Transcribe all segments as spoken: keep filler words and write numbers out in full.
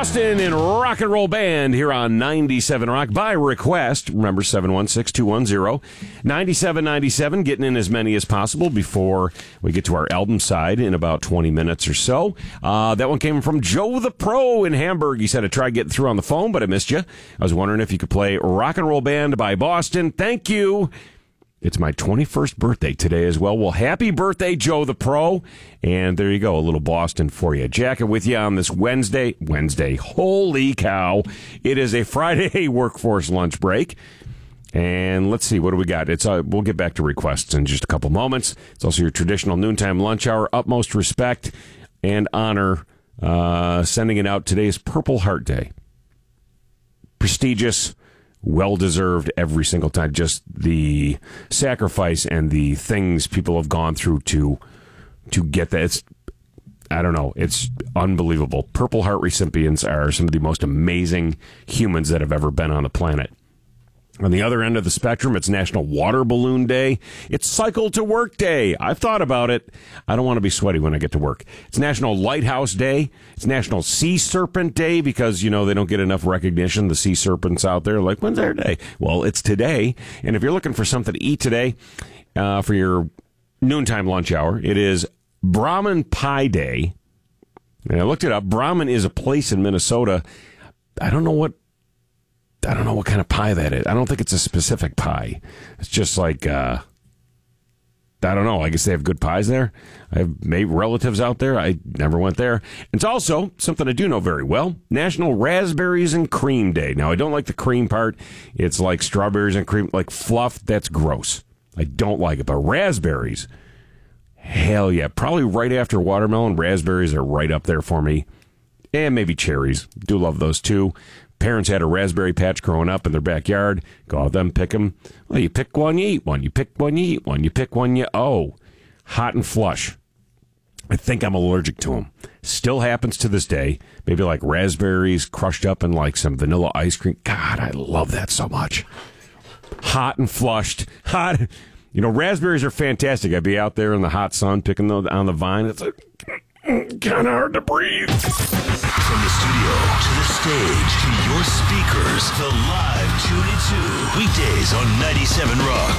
Boston and Rock and Roll Band here on ninety-seven Rock by request. Remember, seven one six, two one zero, nine seven nine seven, getting in as many as possible before we get to our album side in about twenty minutes or so. Uh, that one came from Joe the Pro in Hamburg. He said, I tried getting through on the phone, but I missed you. I was wondering if you could play Rock and Roll Band by Boston. Thank you. It's my twenty-first birthday today as well. Well, happy birthday, Joe the Pro. And there you go, a little Boston for you. Jacket with you on this Wednesday. Wednesday. Holy cow. It is a Friday workforce lunch break. And let's see, what do we got? It's uh, we'll get back to requests in just a couple moments. It's also your traditional noontime lunch hour. Utmost respect and honor. Uh, sending it out. Today is Purple Heart Day. Prestigious. Well-deserved every single time. Just the sacrifice and the things people have gone through to to get that. It's, I don't know, it's unbelievable. Purple Heart recipients are some of the most amazing humans that have ever been on the planet. On the other end of the spectrum, it's National Water Balloon Day. It's Cycle to Work Day. I've thought about it. I don't want to be sweaty when I get to work. It's National Lighthouse Day. It's National Sea Serpent Day because, you know, they don't get enough recognition. The sea serpents out there, like, when's their day? Well, it's today. And if you're looking for something to eat today uh, for your noontime lunch hour, it is Brahmin Pie Day. And I looked it up. Brahmin is a place in Minnesota. I don't know what I don't know what kind of pie that is. I don't think it's a specific pie. It's just like, uh, I don't know. I guess they have good pies there. I have maybe relatives out there. I never went there. It's also something I do know very well. National Raspberries and Cream Day. Now, I don't like the cream part. It's like strawberries and cream, like fluff. That's gross. I don't like it. But raspberries, hell yeah. Probably right after watermelon, raspberries are right up there for me. And maybe cherries. Do love those too. Parents had a raspberry patch growing up in their backyard. Go out them, pick them. Well, you pick one, you eat one. You pick one, you eat one. You pick one, you... Oh, hot and flush. I think I'm allergic to them. Still happens to this day. Maybe like raspberries crushed up in like some vanilla ice cream. God, I love that so much. Hot and flushed. Hot. You know, raspberries are fantastic. I'd be out there in the hot sun picking those on the vine. It's like... kind of hard to breathe. From the studio to the stage to your speakers, the live Tune It Two. Weekdays on ninety-seven Rock.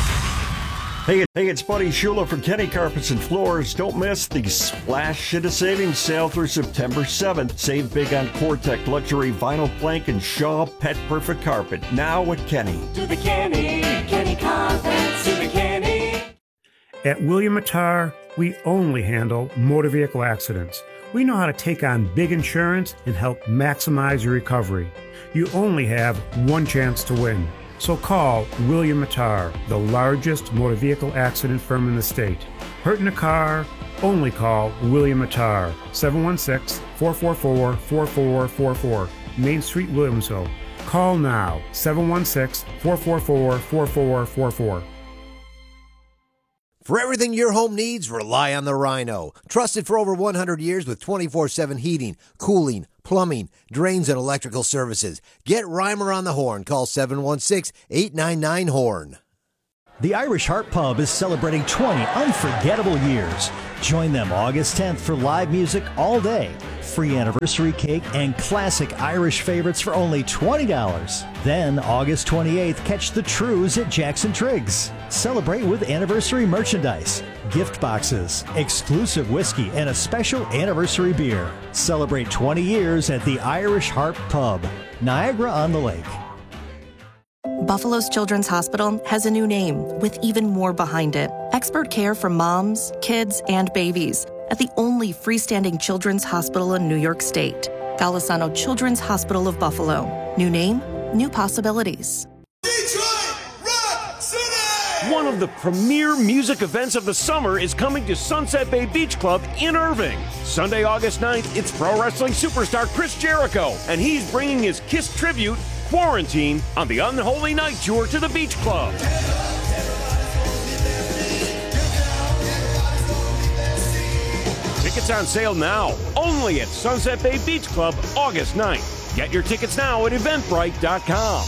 Hey, hey, it's Buddy Shula for Kenny Carpets and Floors. Don't miss the Splash Shit of Savings sale through September seventh. Save big on Cortec Luxury Vinyl Plank and Shaw Pet Perfect Carpet. Now at Kenny. To the Kenny, Kenny Carpets, to the Kenny. At William Mattar, we only handle motor vehicle accidents. We know how to take on big insurance and help maximize your recovery. You only have one chance to win. So call William Mattar, the largest motor vehicle accident firm in the state. Hurt in a car? Only call William Mattar, seven one six, four four four, four four four four, Main Street, Williamsville. Call now, seven one six, four four four, four four four four. For everything your home needs, rely on the Rhino. Trusted for over one hundred years with twenty-four seven heating, cooling, plumbing, drains, and electrical services. Get Reimer on the horn. Call seven one six, eight nine nine, HORN. The Irish Heart Pub is celebrating twenty unforgettable years. Join them August tenth for live music all day, free anniversary cake, and classic Irish favorites for only twenty dollars. Then August twenty-eighth, catch the Trues at Jackson Triggs. Celebrate with anniversary merchandise, gift boxes, exclusive whiskey, and a special anniversary beer. Celebrate twenty years at the Irish Heart Pub, Niagara-on-the-Lake. Buffalo's Children's Hospital has a new name with even more behind it. Expert care for moms, kids, and babies at the only freestanding children's hospital in New York State. Golisano Children's Hospital of Buffalo. New name, new possibilities. Detroit Rock City! One of the premier music events of the summer is coming to Sunset Bay Beach Club in Irving. Sunday, August ninth, it's pro wrestling superstar Chris Jericho, and he's bringing his Kiss tribute, Quarantine, on the Unholy Night Tour to the Beach Club. Tickets on sale now, only at Sunset Bay Beach Club, August ninth. Get your tickets now at eventbrite dot com.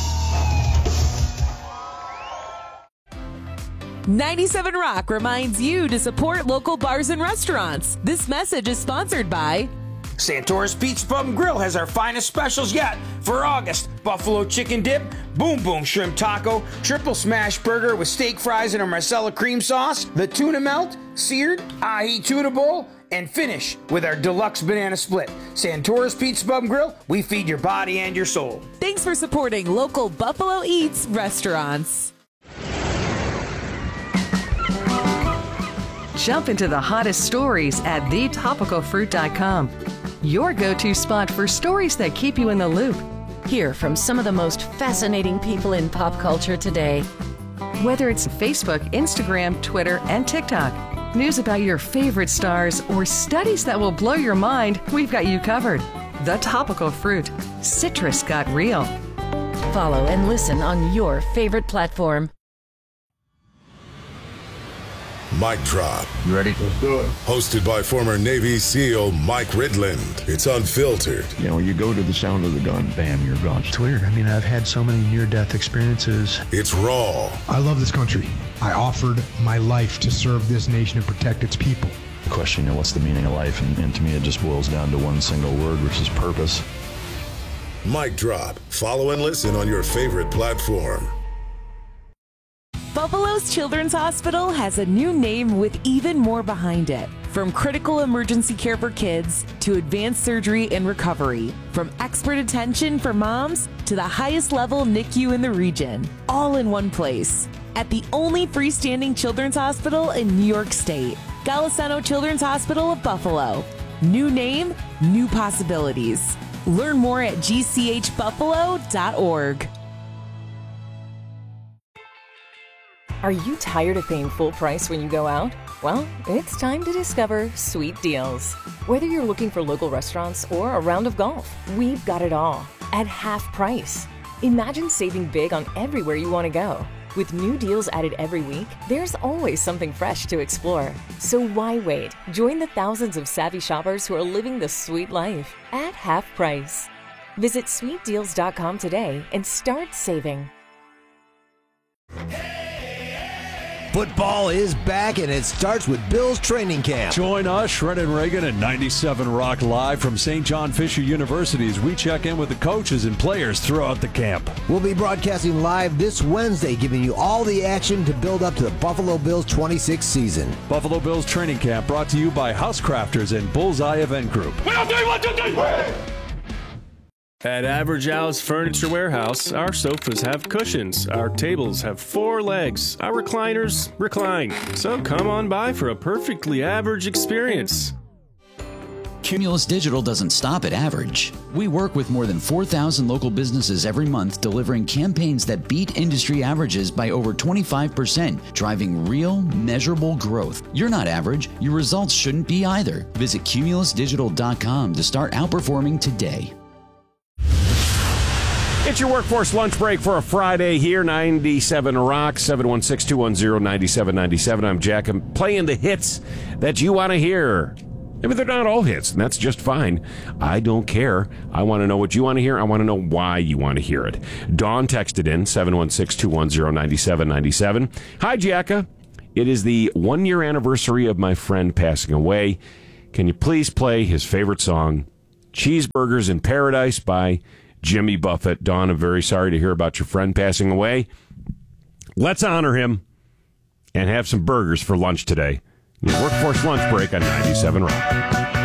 ninety-seven Rock reminds you to support local bars and restaurants. This message is sponsored by Santora's Pizza Pub and Grill has our finest specials yet for August. Buffalo chicken dip, boom boom shrimp taco, triple smash burger with steak fries and a Marcella cream sauce, the tuna melt, seared, ahi tuna bowl, and finish with our deluxe banana split. Santora's Pizza Pub and Grill, we feed your body and your soul. Thanks for supporting local Buffalo Eats restaurants. Jump into the hottest stories at the topical fruit dot com. Your go-to spot for stories that keep you in the loop. Hear from some of the most fascinating people in pop culture today. Whether it's Facebook, Instagram, Twitter, and TikTok, news about your favorite stars, or studies that will blow your mind, we've got you covered. The Topical Fruit. Citrus got real. Follow and listen on your favorite platform. Mic Drop. You ready? Let's do it. Hosted by former Navy SEAL Mike Ridland. It's unfiltered. You know, you go to the sound of the gun, bam, you're gone. It's weird. I mean, I've had so many near-death experiences. It's raw. I love this country. I offered my life to serve this nation and protect its people. The question, you know, what's the meaning of life? And, and to me, it just boils down to one single word, which is purpose. Mic Drop. Follow and listen on your favorite platform. Buffalo's Children's Hospital has a new name with even more behind it. From critical emergency care for kids to advanced surgery and recovery, from expert attention for moms to the highest level N I C U in the region, all in one place. At the only freestanding children's hospital in New York State, Golisano Children's Hospital of Buffalo. New name, new possibilities. Learn more at g c h buffalo dot org. Are you tired of paying full price when you go out? Well, it's time to discover Sweet Deals. Whether you're looking for local restaurants or a round of golf, we've got it all at half price. Imagine saving big on everywhere you want to go. With new deals added every week, there's always something fresh to explore. So why wait? Join the thousands of savvy shoppers who are living the sweet life at half price. Visit sweet deals dot com today and start saving. Football is back, and it starts with Bills training camp. Join us, Shred and Reagan, at ninety-seven Rock Live from Saint John Fisher University as we check in with the coaches and players throughout the camp. We'll be broadcasting live this Wednesday, giving you all the action to build up to the Buffalo Bills twenty-six season. Buffalo Bills training camp brought to you by Housecrafters and Bullseye Event Group. One, two, one, two, three. At Average Al's Furniture Warehouse, our sofas have cushions, our tables have four legs, our recliners recline. So come on by for a perfectly average experience. Cumulus Digital doesn't stop at average. We work with more than four thousand local businesses every month, delivering campaigns that beat industry averages by over twenty-five percent, driving real, measurable growth. You're not average. Your results shouldn't be either. Visit cumulus digital dot com to start outperforming today. It's your workforce lunch break for a Friday here, ninety-seven Rock, seven one six, two one zero, nine seven nine seven. I'm Jack. I'm playing the hits that you want to hear. Maybe they're not all hits, and that's just fine. I don't care. I want to know what you want to hear. I want to know why you want to hear it. Dawn texted in, seven one six, two one zero, nine seven nine seven. Hi, Jacka. It is the one-year anniversary of my friend passing away. Can you please play his favorite song, Cheeseburgers in Paradise by Jimmy Buffett? Dawn, I'm very sorry to hear about your friend passing away. Let's honor him and have some burgers for lunch today. Your workforce lunch break on ninety-seven Rock.